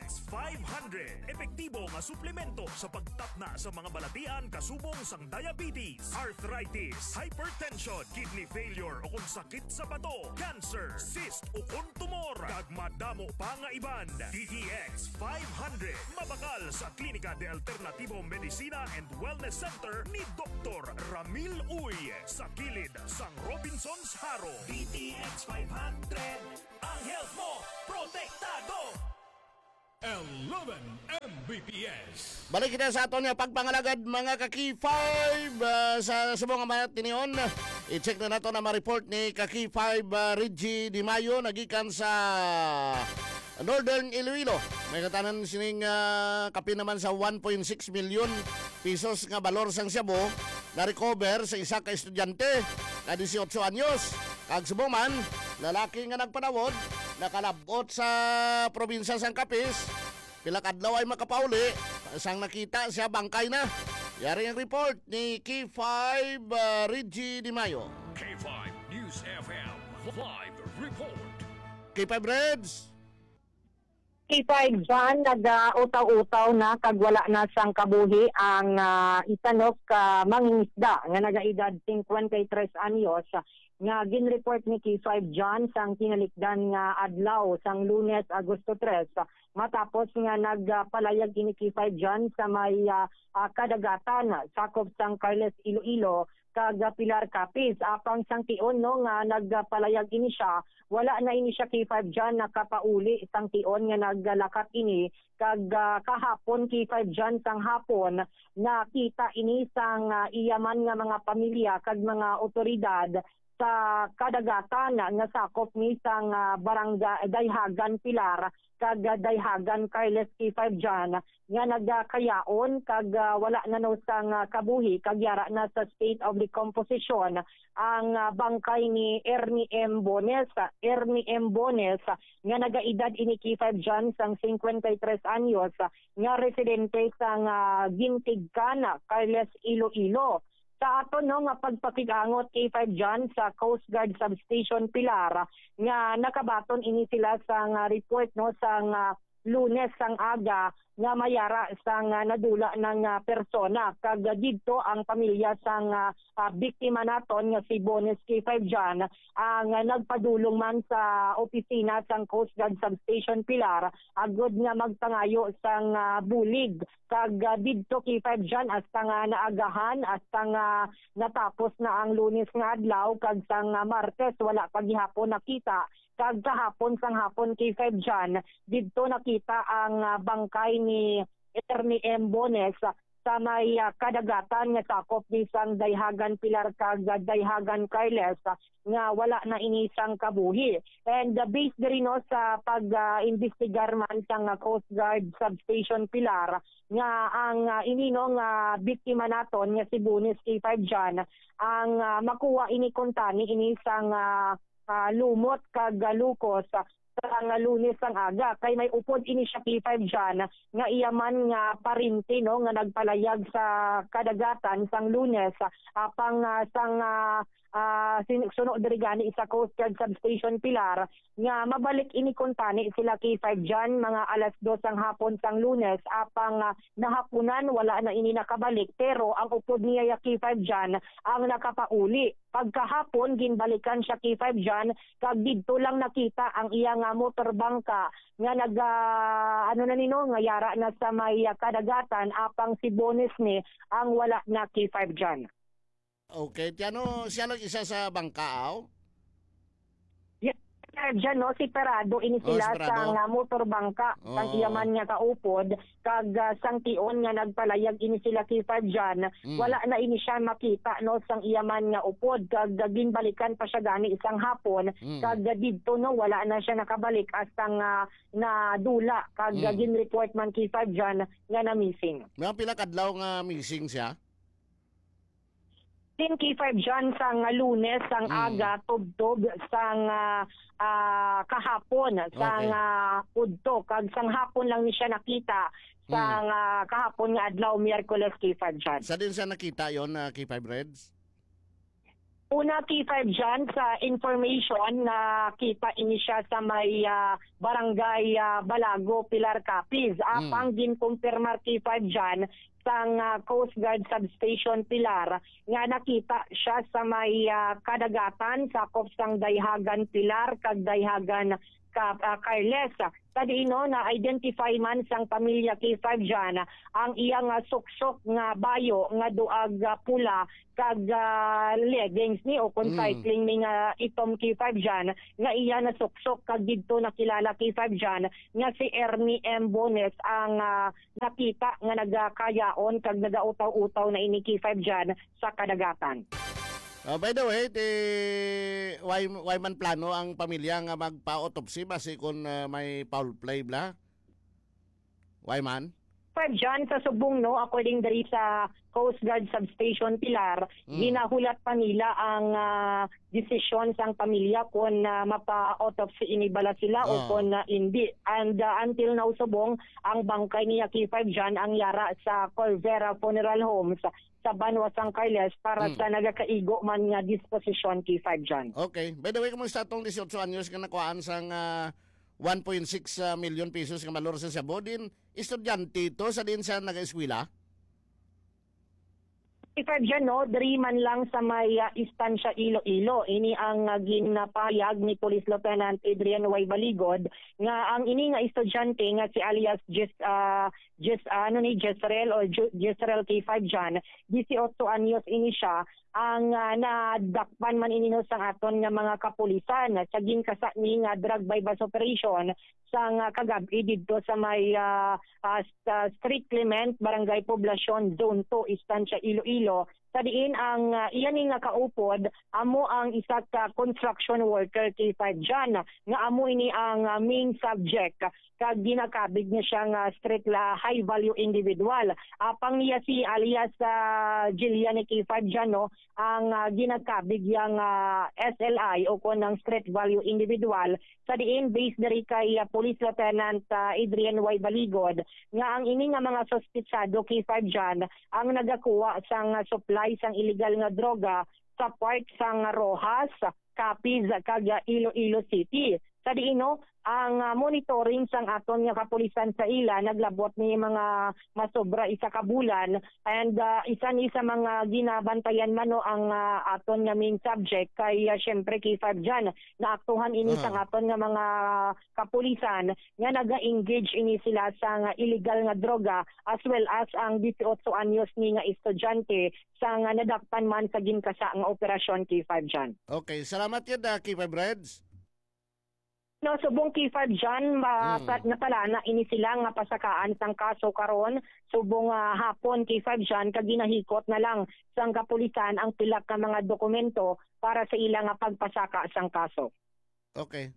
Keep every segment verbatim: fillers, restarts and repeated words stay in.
X five hundred. Epektibo nga suplemento sa pagtapna sa mga balatian kasubong sang diabetes, arthritis, hypertension, kidney failure o kung sakit sa bato, cancer, cyst o kung tumor. Kag madamo pa nga iban. D T X five hundred. Mabakal sa Klinika de Alternativo Medicina and Wellness Center ni Doktor Ramil Uy sa kilid sang Robinson's Haro. D T X five hundred. Ang health mo, protektado! eleven M B P S. Balik kita sa aton nga pagpangalagad mga Kaki five uh, sa subong mga tinion. I-check na nato na ma-report ni Kaki five uh, Reggie Di Mayo nagikan sa Northern Iloilo. May katanan sining uh, kapi naman sa one point six million pesos nga balor sang Cebu na recover sa isa ka estudyante na eighteen anyos. Kag subong man lalaki nga nagpanawod nakalabot sa probinsya sang Capiz. Pila kadlaw ay makapauli. Sang nakita siya bangkay na. Yari ang report ni K five uh, Reggie Di Mayo. K five News F M Live Report. K five Reds. K five John, nag-utaw-utaw na kagwala na sang kabuhi ang uh, isanok ka uh, mangingisda nga nagaedad fifty-three anyos nga ginreport ni K five John sang kinalikdan nga adlaw sang Lunes, Agosto tres matapos nga nagpalayag ini K five John sa may uh, uh, kadagatan sakop sang Carles Iloilo kag Pilar Capiz. Apang sang tion no nga nagpalayag ini siya, wala na ini siya K five John nakapauli sang tion nga naggalakat ini kag uh, kahapon K five John sang hapon nakita ini sang uh, iyaman nga mga pamilya kag mga otoridad sa kadagatan nga sakop ni sang uh, barangay Dayhagan Pilar kag Dayhagan Carles K five John nga nagkayaon kag uh, wala na no sang uh, kabuhi kag yara na sa state of decomposition ang uh, bangkay ni Ernie M. Bones. Ernie M. Bones nga nagaedad ini K five John sang fifty-three anyos nga residente sang uh, Gintigkan, Carles Iloilo. Sa ato no nga pagpakigangot K five John sa Coast Guard Substation Pilar nga nakabaton ini sila sang uh, report no sang uh, Lunes sang aga nga mayara sang uh, nadula ng uh, persona kag didto ang pamilya sang uh, uh, biktima naton nga si Bones K five John ang uh, nagpadulong man sa opisina sang Coast Guard Substation Pilar agod nga magpangayo sang uh, bulig kag uh, didto K five John hasta nga naagahan hasta nga natapos na ang Lunes nga adlaw kag sang uh, Martes wala pa gihapon nakita kag kahapon sang hapon K five John didto nakita ang uh, bangkay ni Ernie M. Bones sa may uh, kadagatan nga sakop ni sang Dayhagan Pilar kag Dayhagan Carles uh, nga wala na inisang kabuhi. And uh, based diri no sa pag-investigar uh, man sang uh, Coast Guard Substation Pilar nga ang uh, inino nga biktima naton nga si Bones K five John ang uh, makuha ini kontani ini sang uh, uh, lumot kag uh, lukos uh, sa nga Lunes ang aga kay may upod ini siya K five John nga iyaman nga parinti no nga nagpalayag sa kadagatan sang Lunes apang uh, sang uh, uh, sunod diri gani sa Coast Guard Substation Pilar nga mabalik ini kontani sila K five John mga alas dos ang hapon sang Lunes apang uh, nahapunan wala na ini nakabalik pero ang upod niya K five John ang nakapauli. Pagkahapon ginbalikan siya K five John kag didto lang nakita ang iya nga motorbangka nga nag uh, ano na nino nga yara na sa may uh, kadagatan apang si Bones ni ang wala na K five John. Okay, tiano siya lang isa sa bangkaaw. Diyan no si Perado ini sila Oh, si Perado. sang uh, motorbangka Oh. sang iyaman nga kaupod kag uh, sang tion nga nagpalayag ini sila K five John Mm. wala na ini siya makita no sang iyaman nga upod kag uh, ginbalikan pa siya gani isang hapon Mm. kag uh, didto no wala na siya nakabalik hasta nga na dula kag uh, Mm. ginreport man K five John nga na missing. Mga pila kadlaw nga missing siya. Tin K five John sang uh, Lunes sang Mm. aga tubtob sang uh, uh, kahapon sang Okay. uh, udto kag sang hapon lang ni siya nakita sang uh, kahapon nga adlaw Miyerkules K five John. Sa din siya nakita yon na K five Reds. Una, key five dyan sa information na kita ini siya sa may ah, barangay ah, Balago, Pilar Capiz. Apang ginkumpirmar key five dyan sang ah, Coast Guard Substation Pilar nga nakita siya sa may ah, kadagatan sakop sang Dayhagan Pilar kag Dayhagan ka uh, Carles. Tadi no na identify man sang pamilya K five dyan ang iyang uh, suksok nga bayo nga duag uh, pula kag uh, leggings ni o kung Mm. cycling ni nga itom K five dyan nga iya na suksok kag didto nakilala K five dyan nga si Ernie M. Bones ang uh, nakita nga nagakayaon kag nagautaw-utaw na ini K five dyan sa kadagatan. Uh, by the way, ti, why, why man plano ang pamilya nga magpa-autopsy base kung uh, may foul play bla? Why man? Five dyan sa subong no, according dali sa Coast Guard Substation Pilar, Mm. ginahulat pa nila ang ah, desisyon sang pamilya kung uh, mapa-autopsy inibala sila o Ah. kung ah, hindi. And ah, until now subong, ang bangkay niya K five dyan ang yara sa Corvera Funeral Homes sa Banwa, San Carles para Mm. sa nagakaigo man nga disposisyon K five dyan. Okay. By the way, kumusta itong eighteen anyos ka nakuhaan sang uh, one point six uh, million pesos nga malor sa Cebu din? Estudyante ito sa din sa nag-eskwela? K five dyan, no, dari man lang sa may uh, istansya Iloilo. Ini ang uh, ginapayag ni Police Lieutenant Adrian Y. Baligod nga ang ini nga estudyante nga si alias Jess, uh, Jess, uh, ano ni Jezreel o Ju- Jezreel K five dyan, eighteen anyos ini siya ang uh, nadakpan man ini no sang aton nga mga kapulisan sa ginkasa ni nga drug bypass operation sang uh, kagabi didto sa may uh, uh, sa Street Clement, Barangay Poblacion, Zone two, Istansya Iloilo. Sa diin ang uh, iyan nga kaupod, amo ang isa ka construction worker K five dyan nga amo ini ang uh, main subject kag ginakabig niya siyang uh, street la high value individual. Apang niya si alias uh, Jillian K five dyan no, ang uh, ginakabig yang uh, S L I o kon ng street value individual. Sa diin based diri kay uh, Police Lieutenant uh, Adrian Y. Baligod nga ang ini nga mga suspitsado K five dyan ang nagakuha sang uh, supply sang illegal nga droga sa part sang Rojas, Capiz, kag Iloilo City. Sa diin no, ang uh, monitoring sang aton nga kapulisan sa ila naglabot ni mga masobra isa ka bulan and uh, isa ni sa mga ginabantayan man no ang uh, aton nga main subject kay uh, syempre K five dyan naaktuhan ini Ah. sang aton nga mga kapulisan nga naga-engage ini sila sa nga illegal nga droga as well as ang eighteen anyos ni nga estudyante sa nga nadakpan man sa ginkasa nga operasyon K five dyan. Okay. Salamat yun, uh, K five Reds. No, subong K five dyan, ma- Mm. kat- napalana ini sila nga pasakaan sang kaso karon subong ah, hapon K five dyan, kag ginahikot na lang sang kapulisan ang pilak ka mga dokumento para sa ilang nga pagpasaka sang kaso. Okay.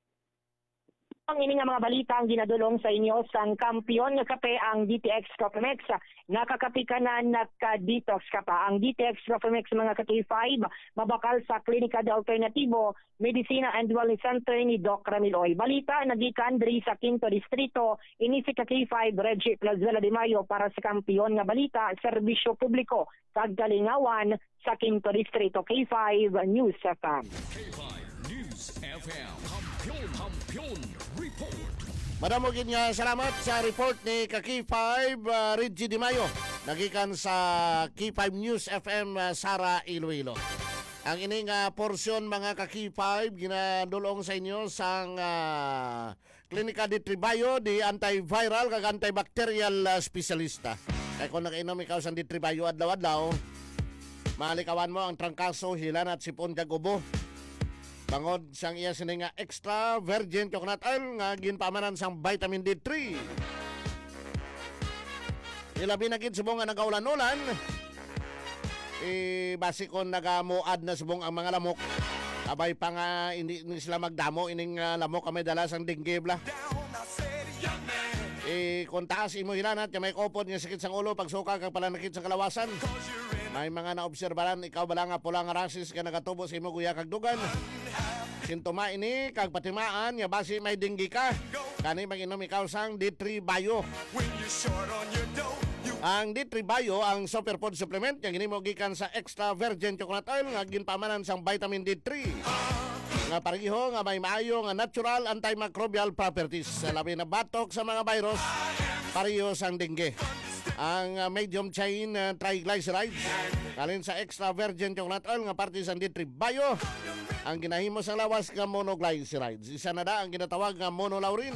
Ang ini nga mga balita ang ginadulong sa inyo sang kampiyon nga kape ang D T X Coffeemex. Nakakapi ka na naka-detox ka pa. Ang D T X Coffeemex mga ka-K five, mabakal sa Klinika de Alternativo, Medicina and Wellness Center ni Doc Ramiloy. Balita, nagikan diri sa Quinto Distrito, ini si ka-K five, Reggie Plazuela de Mayo para sa kampiyon nga balita, serbisyo publiko, kagalingawan sa Quinto Distrito. K five News F M. K five News F M. Kampiyon, kampiyon, report. Madamo gid nga salamat sa report ni ka K five uh, Reggie Di Mayo nagikan sa K five News F M uh, Sara Iloilo. Ang ini nga porsyon mga ka K five ginadulong sa inyo sang uh, Klinika de Tribayo di antiviral kag antibacterial uh, specialista. Kay kung nakainom ikaw sang di Tribayo adlaw-adlaw, malikawan mo ang trangkaso, hilan at sipon kag ubo. Bangod siyang iya sini nga extra virgin coconut oil nga ginpamanan sang vitamin D three. Ilabi na gid subong nga nagaulan-ulan. Eh basi kon nagamuad na subong ang mga lamok. Abay pa nga hindi, hindi sila magdamo ining uh, lamok kami dala sang dengue bla. Eh kung taas imo hilanat kay may kopod nga sakit sang ulo pagsuka kag palanakit sa kalawasan. May mga naobserbaran ikaw bala nga pula nga rasis ka nagatubo sa imo kuya kag dugan. Sintoma ini kag patimaan nga basi may dengue ka. Kani mag-inom ikaw sang D three Bio. When you're short on your dough, you Ang D three Bio ang superfood supplement nga ginimo gikan sa extra virgin coconut oil nga ginpamanan sang vitamin D three. Nga pareho nga may maayo nga natural antimicrobial properties sa labi na batok sa mga virus pareho sang dengue. Ang uh, medium chain uh, triglycerides kalin sa extra virgin coconut oil nga parte sa D three Bio ang ginahimo sa lawas nga monoglycerides. Isa na da ang ginatawag nga monolaurin.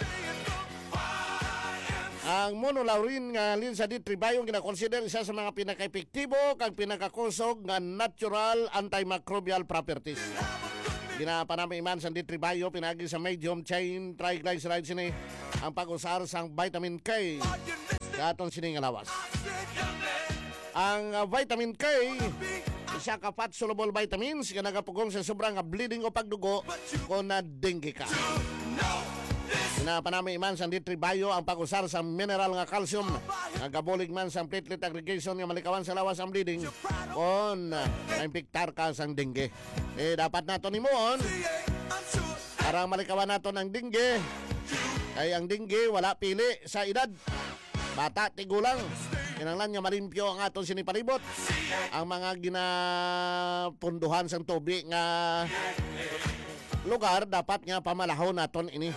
Ang monolaurin nga lin sa D three Bio gina-consider isa sa mga pinaka-epektibo kag pinakakusog nga natural antimicrobial properties. Ginapanami iman sa D three Bio pinagi sa medium chain triglycerides ini ang pag-usar sang vitamin K daton sini nga lawas. Ang uh, vitamin K isa ka fat soluble vitamins nga nagapugong sa sobrang bleeding o pagdugo kung na dengue ka. Pinapanami iman sa D three Bio ang pag-usar sa mineral nga calcium nga gabulig man sa platelet aggregation nga malikawan sa lawas ang bleeding kung uh, naimpiktar ka sa dengue. Eh dapat nato nimuon para malikawan nato ng dengue. Kay ang dengue wala pili sa edad. Bata, tigulang. Kinanglan nga malimpyo ang atong sinipalibot. Ang mga ginapunduhan sa tubig nga lugar dapat nga pamalahon naton ini.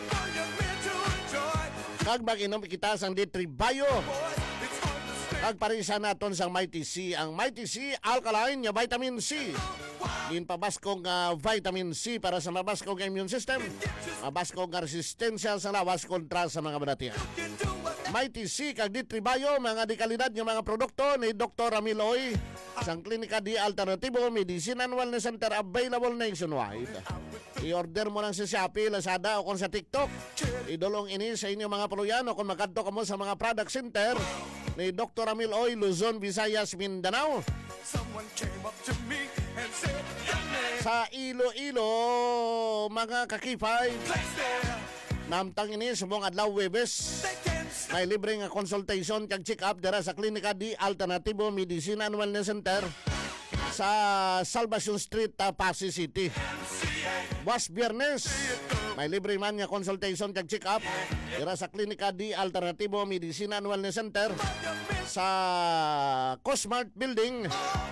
Kag mag-inom kita sang D three Bio. Kag parisa naton sang Mighty C. Ang Mighty C alkaline nga vitamin C. Ginpabaskog nga vitamin C para sa mabaskog nga immune system. Mabaskog nga resistensya sa lawas kontra sa mga balatian. Mighty C kag D three Bio mga dekalidad nga mga produkto ni Doctor Amiloy sang Klinika di Alternatibo Medicine and Wellness Center available nationwide. I-order mo lang sa Shopee, Lazada o kung sa TikTok. Idulong ini sa inyong mga puluyan o kung magkadto ka mo sa mga product center ni Doctor Amiloy, Luzon, Visayas, Mindanao. Sa Iloilo, mga kakipay, namtang ini subong adlaw Webes. May libre nga consultation kag check-up dira sa Klinika di Alternatibo Medicine and Wellness Center sa Salvacion Street, Pasig City. Buwas Biyernes, may libre man nga consultation kag check-up dira sa Klinika di Alternatibo Medicine and Wellness Center sa Cosmart Building,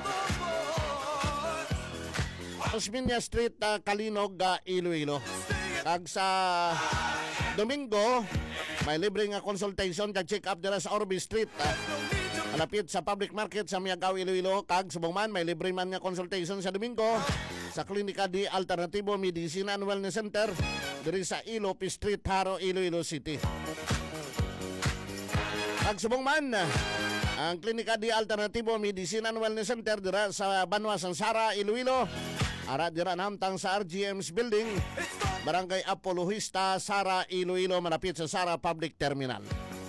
Osmeña Street, uh, Kalinog, uh, Iloilo. Kag sa Domingo, may libre nga consultation kag check-up dira sa Orby Street. Uh, malapit sa public market sa Miagaw, Iloilo. Kag subong man, may libre man nga consultation sa Domingo sa Klinika di Alternatibo Medicine and Wellness Center diri sa Ilopi Street, Haro, Iloilo City. Kag subong man, ang Klinika di Alternatibo Medicine and Wellness Center dira sa Banwa, Sansara, Iloilo. Ara dira namtang sa R G M's Building, Barangay Apologista, Sara, Iloilo, malapit sa Sara Public Terminal.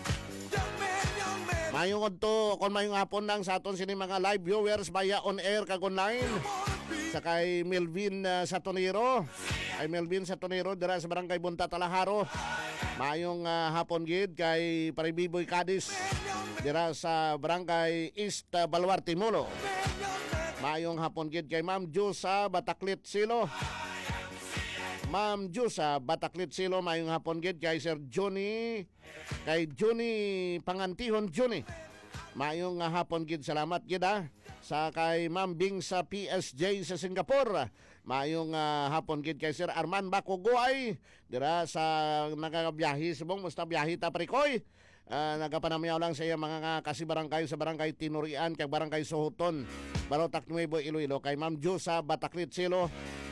Mayong to, kung mayong hapon lang sa aton sini mga live viewers via on air kag online. Sa kay Melvin uh, Satonero, kay Melvin Satonero dira sa Barangay Bunta, Talaharo. Mayong uh, hapon gid kay Paribiboy Cadiz dira sa Barangay East uh, Baluarte, Molo. Mayong hapon gid kay Ma'am Jusa Bataklit Silo. Ma'am Jusa Bataklit Silo, mayong hapon gid kay Sir Johnny, kay Johnny Pangantihon Johnny. Mayong uh, hapon gid, salamat gid ah. Sa kay Ma'am Bing sa P S J sa Singapore. Mayong uh, hapon gid kay Sir Arman Bakugoy dira sa nagabiyahe subong musta biyahe ta Prikoy. Uh, nagapanamayaw lang sa iya mga kasibarangay sa Barangay Tinurian kag Barangay Sohoton, Barotac Nuevo, Iloilo. Kay Ma'am Jusa Bataklit Silo,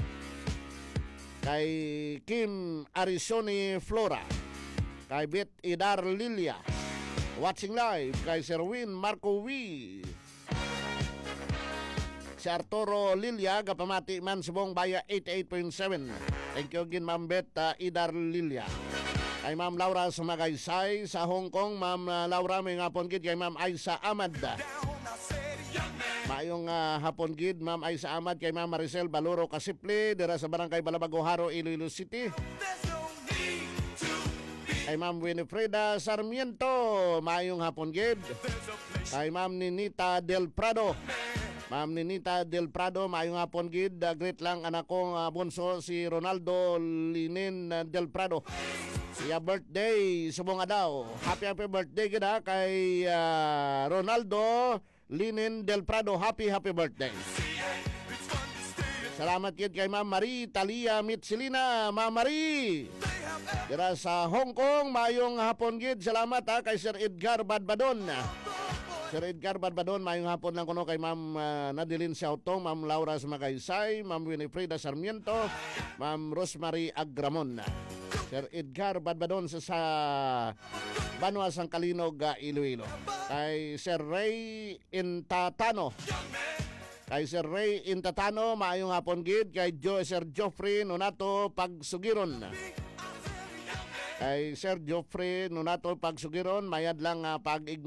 kay Kim Arizoni Flora, kay Bit Idar Lilia watching live, kay Sir Win Marco Wee, si Arturo Lilia gapamati man subong baya eighty-eight point seven. Thank you again Ma'am Bet uh, Idar Lilia. Kay Ma'am Laura Sumagaysay sa Hong Kong, Ma'am uh, Laura may hapon gid kay Ma'am Aisa Ahmad. Mayong uh, hapon gid Ma'am Aisa Ahmad kay Ma'am Maricel Baloro Kasiple dira sa Barangay Balabago, Haro, Iloilo City. Kay Ma'am Winifreda Sarmiento, mayong hapon gid. Kay Ma'am Ninita Del Prado, Ma'am Ninita Del Prado, mayong hapon gid. Uh, great lang anak kong uh, bunso si Ronaldo Linin uh, Del Prado. Siya birthday, subong daw. Happy happy birthday gina kay ah, Ronaldo Linin Del Prado. Happy happy birthday. Salamat kid kay Ma'am Marie Talia Mitsilina. Ma'am Marie, dira sa Hong Kong, mayong hapon gid. Salamat ha kay Sir Edgar Badbadon. Sir Edgar Badbadon, mayong hapon lang kuno kay Ma'am uh, Nadilin Siautong, Ma'am Laura Sumagaysay, Ma'am Winifreda Sarmiento, Ma'am Rosemary Agramon. Sir Edgar Badbadon sa, sa Banwa Sang Kalinog, uh, Iloilo. Kay Sir Ray Intatano. Kay Sir Ray Intatano, maayong hapon gid. Kay jo, Sir Joffrey Nonato Pagsugiron. Kay Sir Joffrey Nonato Pagsugiron, mayad lang uh, pag